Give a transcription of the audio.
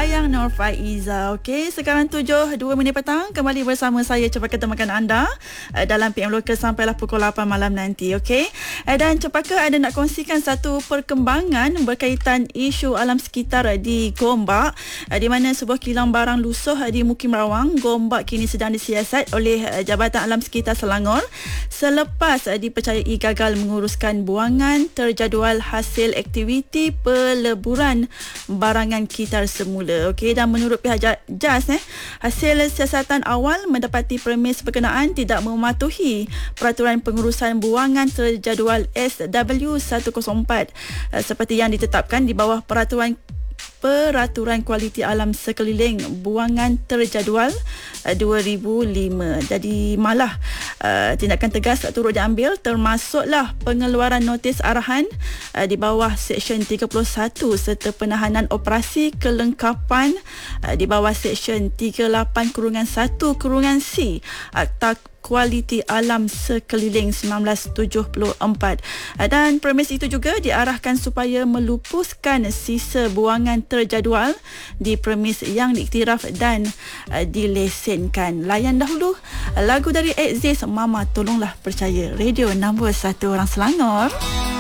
Dayang Nur Faiza. Okey, sekarang 7:02 petang. Kembali bersama saya Cepaka Temakan anda dalam PM Lokal sampailah pukul 8 malam nanti. Okey. Dan Cepaka ada nak kongsikan satu perkembangan berkaitan isu alam sekitar di Gombak, di mana sebuah kilang barang lusuh di Mukim Rawang, Gombak kini sedang disiasat oleh Jabatan Alam Sekitar Selangor selepas dipercayai gagal menguruskan buangan terjadual hasil aktiviti peleburan barangan kitar semula. Okey, dan menurut pihak JAS, hasil siasatan awal mendapati premis berkenaan tidak mematuhi peraturan pengurusan buangan terjadual SW104 seperti yang ditetapkan di bawah peraturan kualiti alam sekeliling buangan terjadual 2005. Jadi malah tindakan tegas turut diambil, termasuklah pengeluaran notis arahan di bawah Seksyen 31 serta penahanan operasi kelengkapan di bawah Seksyen 38-1-C Akta Kualiti Alam Sekeliling 1974. Dan premis itu juga diarahkan supaya melupuskan sisa buangan terjadual di premis yang diiktiraf dan dilesenkan. Layan dahulu lagu dari Exist, Mama Tolonglah Percaya. Radio nombor 1 orang Selangor.